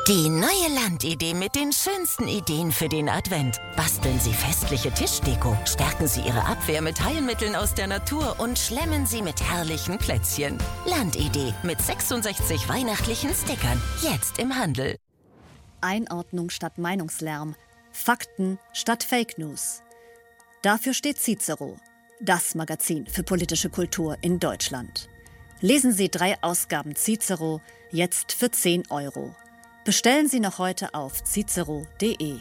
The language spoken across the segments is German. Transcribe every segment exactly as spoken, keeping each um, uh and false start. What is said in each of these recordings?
Die neue Landidee mit den schönsten Ideen für den Advent. Basteln Sie festliche Tischdeko, stärken Sie Ihre Abwehr mit Heilmitteln aus der Natur und schlemmen Sie mit herrlichen Plätzchen. Landidee mit sechsundsechzig weihnachtlichen Stickern. Jetzt im Handel. Einordnung statt Meinungslärm. Fakten statt Fake News. Dafür steht Cicero, das Magazin für politische Kultur in Deutschland. Lesen Sie drei Ausgaben Cicero jetzt für zehn Euro. Bestellen Sie noch heute auf cicero punkt de.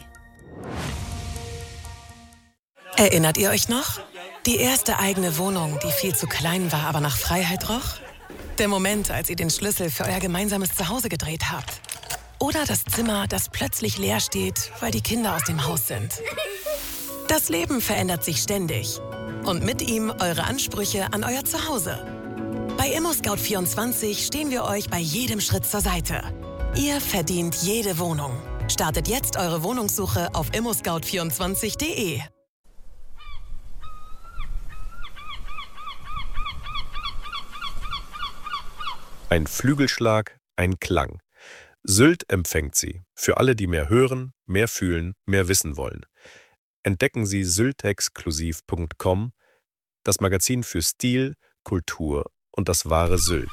Erinnert ihr euch noch? Die erste eigene Wohnung, die viel zu klein war, aber nach Freiheit roch? Der Moment, als ihr den Schlüssel für euer gemeinsames Zuhause gedreht habt? Oder das Zimmer, das plötzlich leer steht, weil die Kinder aus dem Haus sind? Das Leben verändert sich ständig. Und mit ihm eure Ansprüche an euer Zuhause. Bei ImmoScout vierundzwanzig stehen wir euch bei jedem Schritt zur Seite. Ihr verdient jede Wohnung. Startet jetzt eure Wohnungssuche auf immo scout vierundzwanzig punkt de. Ein Flügelschlag, ein Klang. Sylt empfängt Sie. Für alle, die mehr hören, mehr fühlen, mehr wissen wollen. Entdecken Sie syltexklusiv punkt com, das Magazin für Stil, Kultur und das wahre Sylt.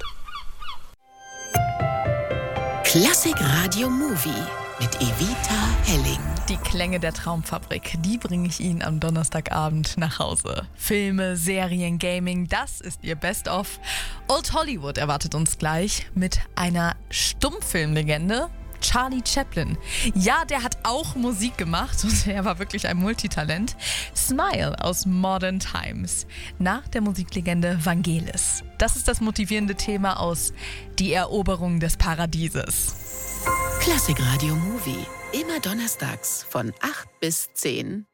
Klassik Radio Movie mit Evita Helling. Die Klänge der Traumfabrik, die bringe ich Ihnen am Donnerstagabend nach Hause. Filme, Serien, Gaming, das ist Ihr Best-of. Old Hollywood erwartet uns gleich mit einer Stummfilmlegende. Charlie Chaplin. Ja, der hat auch Musik gemacht und er war wirklich ein Multitalent. Smile aus Modern Times. Nach der Musiklegende Vangelis. Das ist das motivierende Thema aus Die Eroberung des Paradieses. Klassik Radio Movie. Immer donnerstags von acht bis zehn.